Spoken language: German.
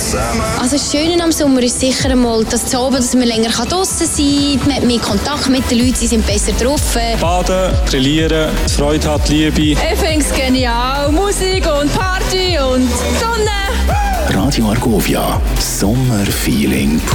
Also das Schöne am Sommer ist sicher einmal, dass man länger draussen sein kann, man hat mehr Kontakt mit den Leuten, sie sind besser drauf. Baden, grillieren, Freude hat, Liebe. Ich finde es genial. Musik und Party und Sonne. Radio Argovia, Sommerfeeling.